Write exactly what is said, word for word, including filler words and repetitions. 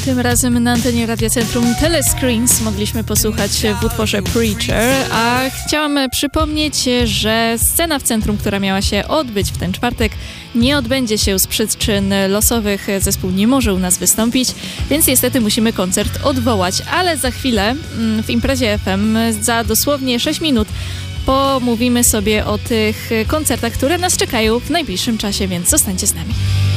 Tym razem na antenie Radia Centrum Telescreens mogliśmy posłuchać w utworze Preacher, a chciałam przypomnieć, że scena w centrum, która miała się odbyć w ten czwartek, nie odbędzie się z przyczyn losowych. Zespół nie może u nas wystąpić, więc niestety musimy koncert odwołać, ale za chwilę w Imprezie F M, za dosłownie sześć minut, pomówimy sobie o tych koncertach, które nas czekają w najbliższym czasie, więc zostańcie z nami.